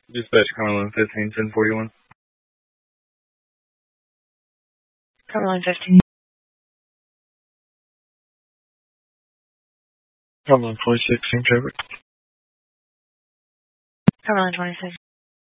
Dispatch Cumberland 15, 1041. Cumberland 15. Cumberland 26, St. Trevor. Cumberland 26.